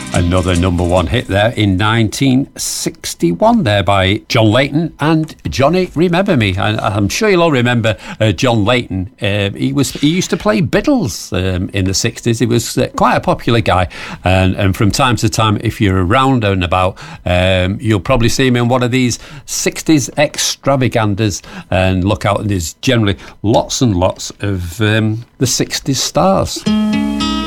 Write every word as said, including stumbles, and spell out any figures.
Another number one hit there in nineteen sixty-one there by John Leyton and Johnny Remember Me. And I'm sure you'll all remember uh, John Leyton. Uh, he was he used to play Biddles um, in the sixties. He was uh, quite a popular guy. And, and from time to time, if you're around and about, um, you'll probably see him in one of these sixties extravaganzas. And look out, and there's generally lots and lots of um, the sixties stars.